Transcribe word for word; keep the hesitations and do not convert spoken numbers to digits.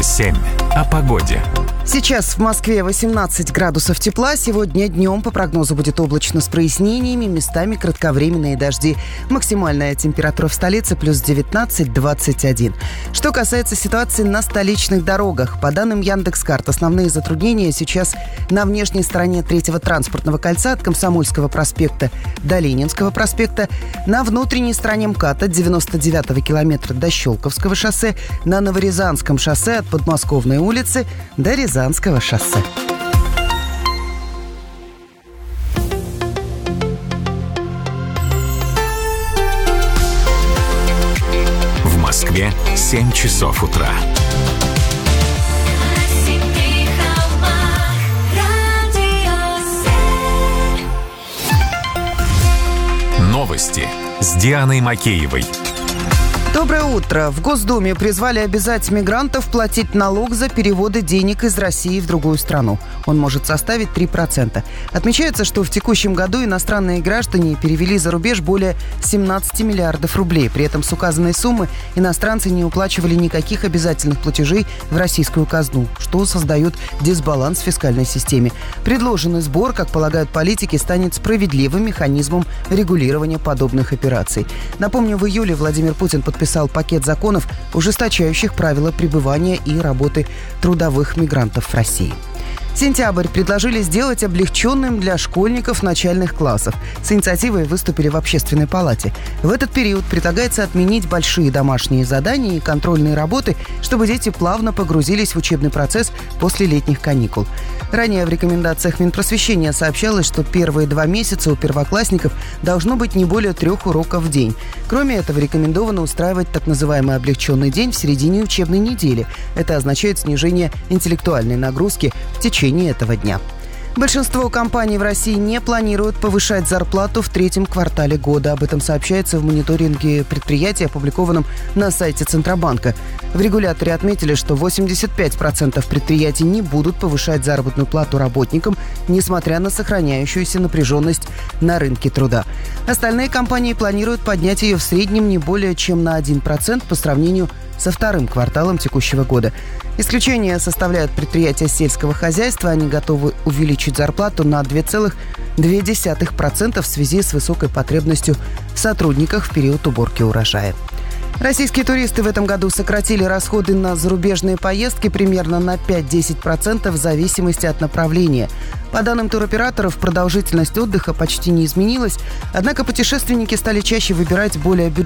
семь. О погоде. Сейчас в Москве восемнадцать градусов тепла. Сегодня днем по прогнозу будет облачно с прояснениями, местами кратковременные дожди. Максимальная температура в столице плюс девятнадцать - двадцать один. Что касается ситуации на столичных дорогах. По данным Яндекс.Карт, основные затруднения сейчас на внешней стороне третьего транспортного кольца от Комсомольского проспекта до Ленинского проспекта, на внутренней стороне МКАД от девяносто девятого километра до Щелковского шоссе, на Новорязанском шоссе от Подмосковной улицы до Рязанского шоссе. В Москве семь часов утра. Новости с Дианой Макеевой. Доброе утро. В Госдуме призвали обязать мигрантов платить налог за переводы денег из России в другую страну. Он может составить три процента. Отмечается, что в текущем году иностранные граждане перевели за рубеж более семнадцать миллиардов рублей. При этом с указанной суммы иностранцы не уплачивали никаких обязательных платежей в российскую казну, что создает дисбаланс в фискальной системе. Предложенный сбор, как полагают политики, станет справедливым механизмом регулирования подобных операций. Напомню, в июле Владимир Путин подписал подписал пакет законов, ужесточающих правила пребывания и работы трудовых мигрантов в России. Сентябрь предложили сделать облегченным для школьников начальных классов. С инициативой выступили в Общественной палате. В этот период предлагается отменить большие домашние задания и контрольные работы, чтобы дети плавно погрузились в учебный процесс после летних каникул. Ранее в рекомендациях Минпросвещения сообщалось, что первые два месяца у первоклассников должно быть не более трех уроков в день. Кроме этого, рекомендовано устраивать так называемый облегченный день в середине учебной недели. Это означает снижение интеллектуальной нагрузки в течение этого дня. Большинство компаний в России не планируют повышать зарплату в третьем квартале года. Об этом сообщается в мониторинге предприятий, опубликованном на сайте Центробанка. В регуляторе отметили, что восемьдесят пять процентов предприятий не будут повышать заработную плату работникам, несмотря на сохраняющуюся напряженность на рынке труда. Остальные компании планируют поднять ее в среднем не более чем на один процент по сравнению со вторым кварталом текущего года. Исключение составляют предприятия сельского хозяйства. Они готовы увеличить зарплату на два целых две десятых процента в связи с высокой потребностью в сотрудниках в период уборки урожая. Российские туристы в этом году сократили расходы на зарубежные поездки примерно на пять-десять процентов в зависимости от направления. По данным туроператоров, продолжительность отдыха почти не изменилась, однако путешественники стали чаще выбирать более бюджетные